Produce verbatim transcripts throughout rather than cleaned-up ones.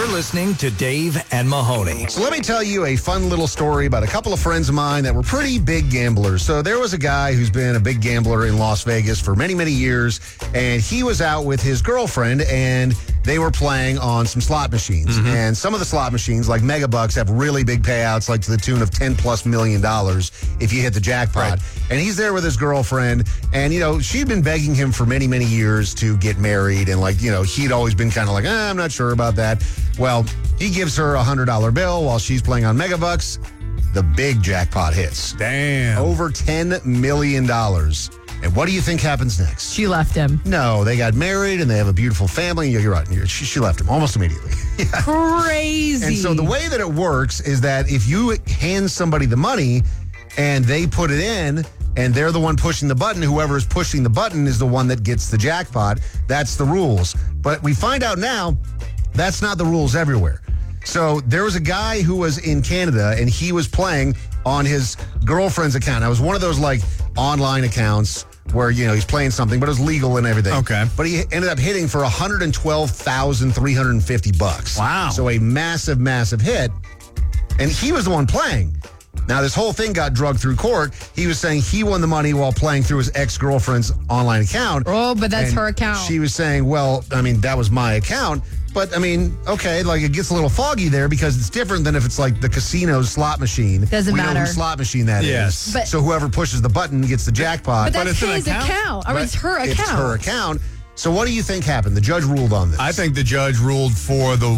You're listening to Dave and Mahoney. So let me tell you a fun little story about a couple of friends of mine that were pretty big gamblers. So there was a guy who's been a big gambler in Las Vegas for many, many years, and he was out with his girlfriend, and they were playing on some slot machines. Mm-hmm. And some of the slot machines, like Megabucks, have really big payouts, like to the tune of ten plus million dollars if you hit the jackpot. Right. And he's there with his girlfriend, and, you know, she'd been begging him for many, many years to get married, and, like, you know, he'd always been kind of like, eh, I'm not sure about that. Well, he gives her a one hundred dollar bill while she's playing on Megabucks. The big jackpot hits. Damn. Over ten million dollars. And what do you think happens next? She left him. No, they got married and they have a beautiful family. You're right. She, she left him almost immediately. Yeah. Crazy. And so the way that it works is that if you hand somebody the money and they put it in and they're the one pushing the button, whoever is pushing the button is the one that gets the jackpot. That's the rules. But we find out now that's not the rules everywhere. So there was a guy who was in Canada, and he was playing on his girlfriend's account. Now, it was one of those, like, online accounts where, you know, he's playing something, but it was legal and everything. Okay. But he ended up hitting for one hundred twelve thousand three hundred fifty bucks. Wow. So a massive, massive hit. And he was the one playing. Now, this whole thing got drugged through court. He was saying he won the money while playing through his ex-girlfriend's online account. Oh, but that's And her account. She was saying, well, I mean, that was my account. But, I mean, okay, like, it gets a little foggy there because it's different than if it's, like, the casino's slot machine. Doesn't we matter. know whose slot machine that Yes. is. But- so whoever pushes the button gets the jackpot. But that's it's an his account. account. I mean, it's her account. It's her account. So what do you think happened? The judge ruled on this. I think the judge ruled for the.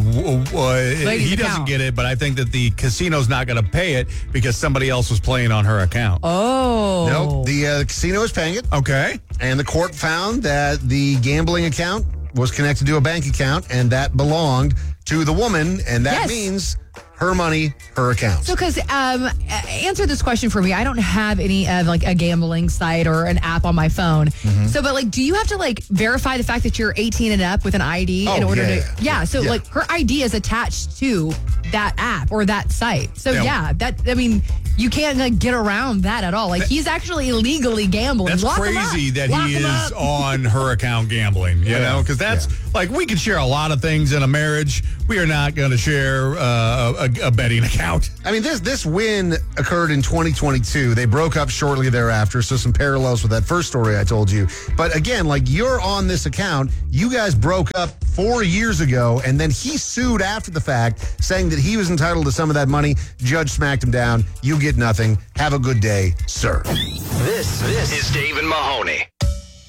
Uh, Lady's he doesn't account. get it, but I think that the casino's not going to pay it because somebody else was playing on her account. Oh. Nope. The uh, casino is paying it. Okay. And the court found that the gambling account was connected to a bank account, and that belonged to the woman, and that Yes. means her money, her account. So, because um, answer this question for me. I don't have any of like a gambling site or an app on my phone. Mm-hmm. So, but like, do you have to like verify the fact that you're eighteen and up with an I D in Oh, order yeah, to? yeah. So, Yeah. like, her I D is attached to that app or that site. So, Yeah. yeah, that I mean, you can't like, get around that at all. Like, he's actually illegally gambling. That's Lock him up. crazy that Lock he him is up. on her account gambling, you Yeah. know, because that's like we can share a lot of things in a marriage. We are not going to share uh, a, a betting account. I mean, this this win occurred in twenty twenty-two. They broke up shortly thereafter, so some parallels with that first story I told you. But again, like, you're on this account. You guys broke up four years ago, and then he sued after the fact, saying that he was entitled to some of that money. Judge smacked him down. You get nothing. Have a good day, sir. This, this is Dave and Mahoney.